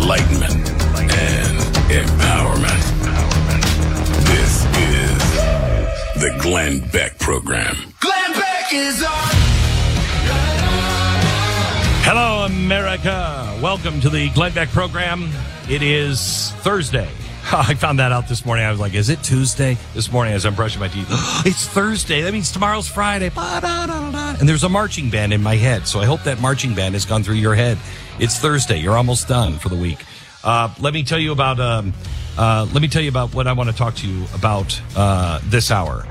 enlightenment, and empowerment. This is the Glenn Beck Program. Glenn Beck is on. Hello, America. Welcome to the Glenn Beck Program. It is Thursday. I found that out this morning. I was like, is it Tuesday? This morning as I'm brushing my teeth. It's Thursday. That means tomorrow's Friday. And there's a marching band in my head. So I hope that marching band has gone through your head. It's Thursday. You're almost done for the week. Let me tell you about what I want to talk to you about this hour.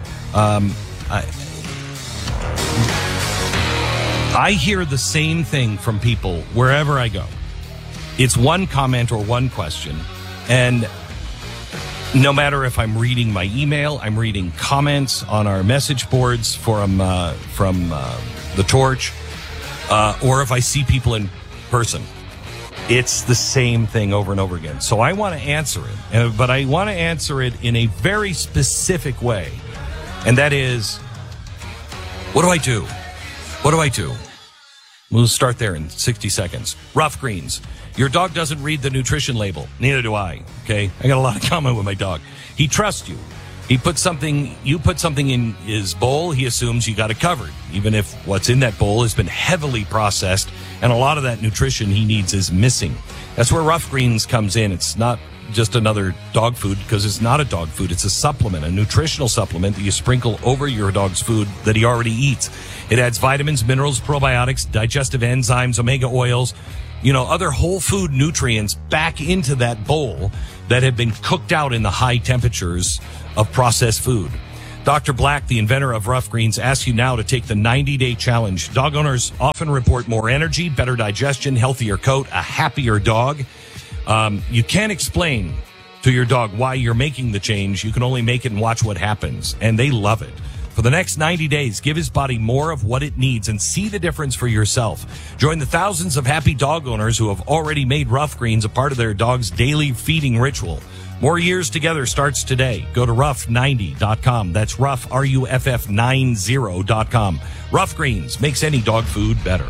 I hear the same thing from people wherever I go. It's one comment or one question, and no matter if I'm reading my email, I'm reading comments on our message boards from the Torch, or if I see people in person, it's the same thing over and over again. So I want to answer it, but I want to answer it in a very specific way, and that is, what do I do? What do I do? We'll start there in 60 seconds. Rough Greens. Your dog doesn't read the nutrition label. Neither do I. Okay? I got a lot of common with my dog. He trusts you. You put something in his bowl, he assumes you got it covered, even if what's in that bowl has been heavily processed and a lot of that nutrition he needs is missing. That's where Rough Greens comes in. It's not just another dog food, because it's not a dog food. It's a supplement, a nutritional supplement that you sprinkle over your dog's food that he already eats. It adds vitamins, minerals, probiotics, digestive enzymes, omega oils, other whole food nutrients back into that bowl that have been cooked out in the high temperatures of processed food. Dr. Black, the inventor of Rough Greens, asks you now to take the 90-day challenge. Dog owners often report more energy, better digestion, healthier coat, a happier dog. You can't explain to your dog why you're making the change. You can only make it and watch what happens. And they love it. For the next 90 days, give his body more of what it needs and see the difference for yourself. Join the thousands of happy dog owners who have already made Rough Greens a part of their dog's daily feeding ritual. More years together starts today. Go to rough90.com. That's rough, RUFF90.com. Rough Greens makes any dog food better.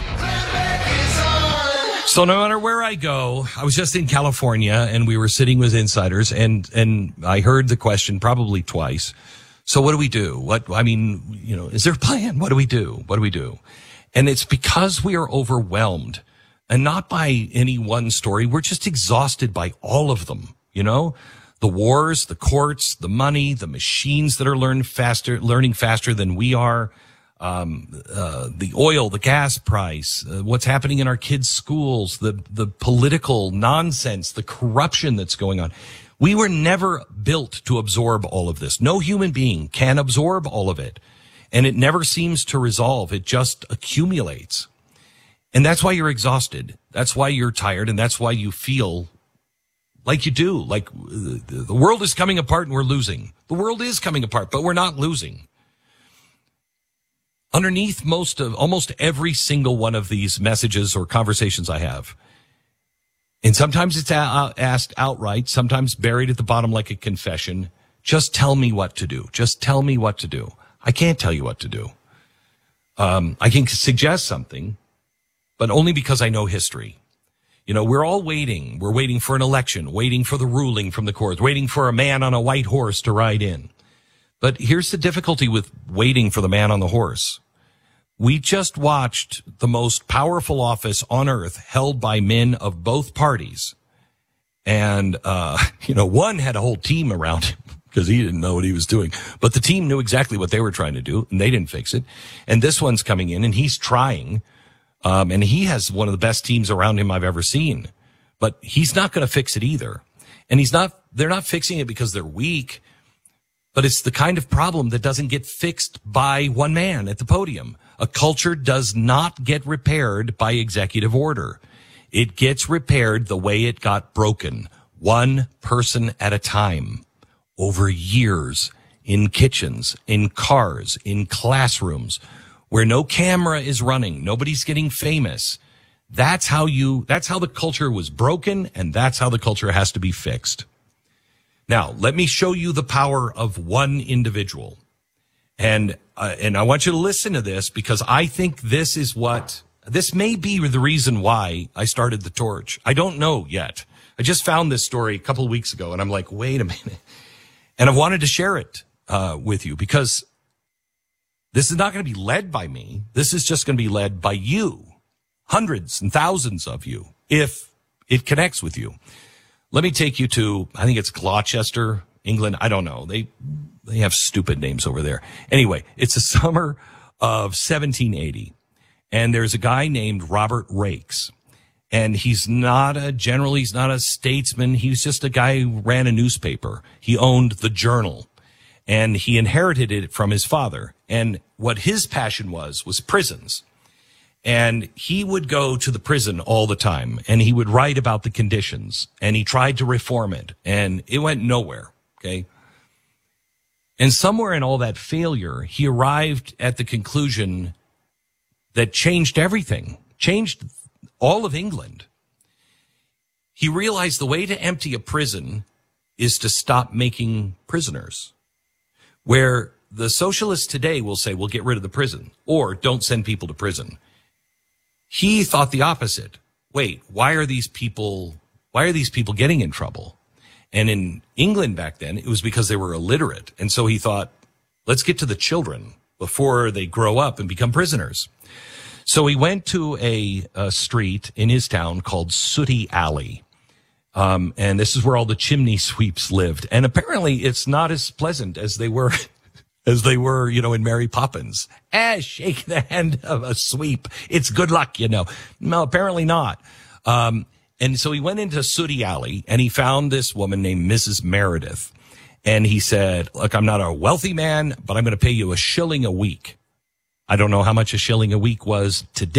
So no matter where I go, I was just in California and we were sitting with insiders and I heard the question probably twice. So what do we do? Is there a plan? What do we do? What do we do? And it's because we are overwhelmed, and not by any one story. We're just exhausted by all of them. The wars, the courts, the money, the machines that are learning faster than we are. The oil, the gas price, what's happening in our kids' schools, the political nonsense, the corruption that's going on. We were never built to absorb all of this. No human being can absorb all of it. And it never seems to resolve. It just accumulates. And that's why you're exhausted. That's why you're tired. And that's why you feel like you do. Like the world is coming apart and we're losing. The world is coming apart, but we're not losing. Underneath almost every single one of these messages or conversations I have, and sometimes it's asked outright, sometimes buried at the bottom like a confession, just tell me what to do. Just tell me what to do. I can't tell you what to do. I can suggest something, but only because I know history. We're all waiting. We're waiting for an election, waiting for the ruling from the courts, waiting for a man on a white horse to ride in. But here's the difficulty with waiting for the man on the horse. We just watched the most powerful office on earth held by men of both parties. And, one had a whole team around him because he didn't know what he was doing. But the team knew exactly what they were trying to do, and they didn't fix it. And this one's coming in, and he's trying. And he has one of the best teams around him I've ever seen. But he's not going to fix it either. And they're not fixing it because they're weak. But it's the kind of problem that doesn't get fixed by one man at the podium. A culture does not get repaired by executive order. It gets repaired the way it got broken, one person at a time, over years, in kitchens, in cars, in classrooms, where no camera is running, nobody's getting famous. That's how the culture was broken, and that's how the culture has to be fixed. Now, let me show you the power of one individual. And I want you to listen to this, because I think this is what this may be the reason why I started the torch. I don't know yet. I just found this story a couple of weeks ago, and I'm like, wait a minute. And I've wanted to share it with you because this is not going to be led by me. This is just going to be led by you, hundreds and thousands of you, if it connects with you. Let me take you to, I think it's Gloucester, England. I don't know. They have stupid names over there. Anyway, it's the summer of 1780, and there's a guy named Robert Raikes. And he's not a statesman. He's just a guy who ran a newspaper. He owned the Journal, and he inherited it from his father. And what his passion was prisons. And he would go to the prison all the time, and he would write about the conditions, and he tried to reform it, and it went nowhere, okay? And somewhere in all that failure, he arrived at the conclusion that changed everything, changed all of England. He realized the way to empty a prison is to stop making prisoners. Where the socialists today will say, well, get rid of the prison, or don't send people to prison. He thought the opposite. Wait, why are these people getting in trouble? And in England back then, it was because they were illiterate. And so he thought, let's get to the children before they grow up and become prisoners. So he went to a street in his town called Sooty Alley. And this is where all the chimney sweeps lived. And apparently it's not as pleasant as they were, in Mary Poppins. Shake the hand of a sweep. It's good luck, No, apparently not. And so he went into Sooty Alley and he found this woman named Mrs. Meredith. And he said, look, I'm not a wealthy man, but I'm going to pay you $1 a week. I don't know how much $1 a week was today.